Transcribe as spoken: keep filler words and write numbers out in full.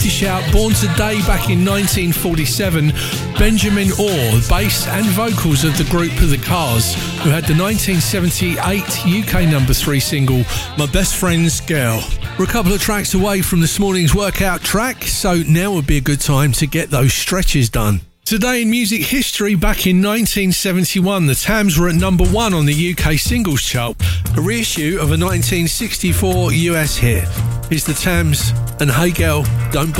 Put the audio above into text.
Shout, born today back in nineteen forty-seven, Benjamin Orr, bass and vocals of the group The Cars, who had the nineteen seventy-eight U K number three single, My Best Friend's Girl. We're a couple of tracks away from this morning's workout track, so now would be a good time to get those stretches done. Today in music history, back in nineteen seventy-one, the Tams were at number one on the U K singles chart, a reissue of a nineteen sixty-four U S hit. Here's the Tams and Hey Girl, Don't